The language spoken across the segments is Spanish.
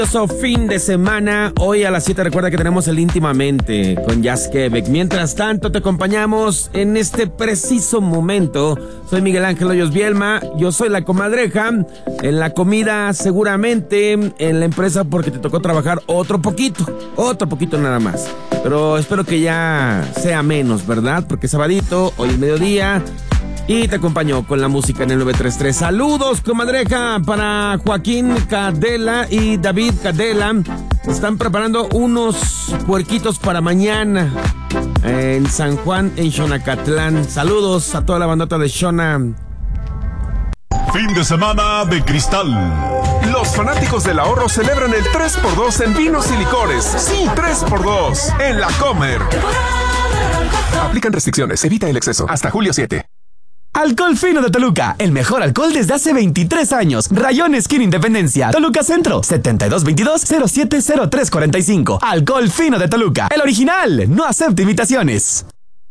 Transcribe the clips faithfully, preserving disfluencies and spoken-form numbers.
Fin de semana, hoy a las siete recuerda que tenemos el Íntimamente con Jazz Quebec. Mientras tanto te acompañamos en este preciso momento. Soy Miguel Ángel Hoyos Bielma, yo soy la comadreja. En la comida seguramente, en la empresa porque te tocó trabajar otro poquito, otro poquito nada más. Pero espero que ya sea menos, ¿verdad? Porque es sabadito, hoy es mediodía. Y te acompañó con la música en el nueve tres tres. Saludos, comadreja, para Joaquín Cadela y David Cadela. Están preparando unos puerquitos para mañana en San Juan, en Xonacatlán. Saludos a toda la bandota de Xona. Fin de semana de cristal. Los fanáticos del ahorro celebran el tres por dos en vinos y licores. Sí, tres por dos en La Comer. Aplican restricciones, evita el exceso. Hasta julio siete. Alcohol Fino de Toluca, el mejor alcohol desde hace veintitrés años. Rayón Esquina Independencia, Toluca Centro, setenta y dos veintidós cero siete cero tres cuarenta y cinco. Alcohol Fino de Toluca, el original, no acepta imitaciones.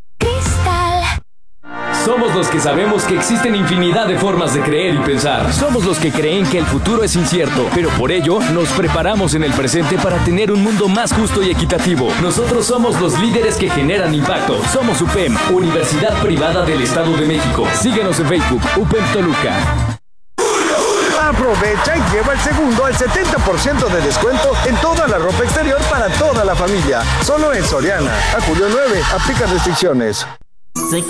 Somos los que sabemos que existen infinidad de formas de creer y pensar. Somos los que creen que el futuro es incierto, pero por ello nos preparamos en el presente para tener un mundo más justo y equitativo. Nosotros somos los líderes que generan impacto. Somos U P E M, Universidad Privada del Estado de México. Síguenos en Facebook, U P E M Toluca. Aprovecha y lleva el segundo al setenta por ciento de descuento en toda la ropa exterior para toda la familia. Solo en Soriana. A julio nueve, aplica restricciones.